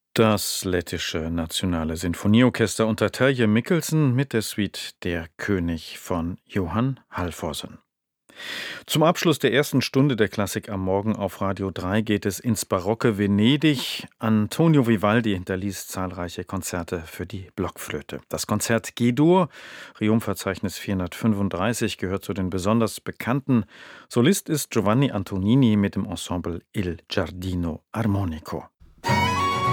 Das lettische Nationale Sinfonieorchester unter Terje Mikkelsen mit der Suite Der König von Johann Halvorsen. Zum Abschluss der ersten Stunde der Klassik am Morgen auf Radio 3 geht es ins barocke Venedig. Antonio Vivaldi hinterließ zahlreiche Konzerte für die Blockflöte. Das Konzert G-Dur, Triumphverzeichnis 435, gehört zu den besonders bekannten. Solist ist Giovanni Antonini mit dem Ensemble Il Giardino Armonico.